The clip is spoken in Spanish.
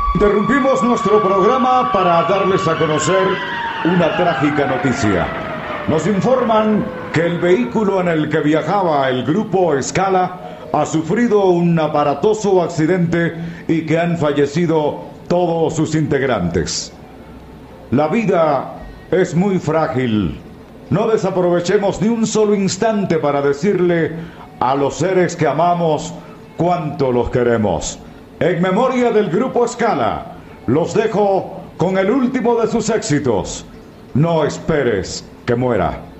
Interrumpimos nuestro programa para darles a conocer una trágica noticia. Nos informan que el vehículo en el que viajaba el grupo Scala ha sufrido un aparatoso accidente y que han fallecido todos sus integrantes. La vida es muy frágil. No desaprovechemos ni un solo instante para decirle a los seres que amamos cuánto los queremos. En memoria del grupo Scala, los dejo con el último de sus éxitos. No esperes que muera.